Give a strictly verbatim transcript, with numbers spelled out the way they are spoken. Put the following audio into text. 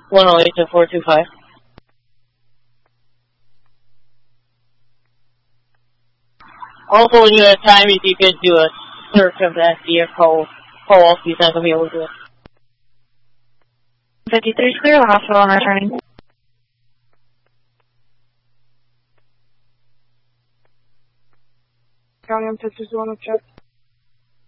one oh eight to four two five. Also, when you have time, if you could do a search of that vehicle, how else he's not going to be able to do it. fifty-three is clear, the hospital and returning. County, I'm fifty-one, check.